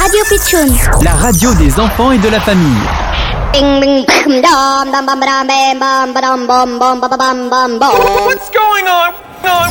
Radio Pitchoun. La radio des enfants et de la famille. What's going on?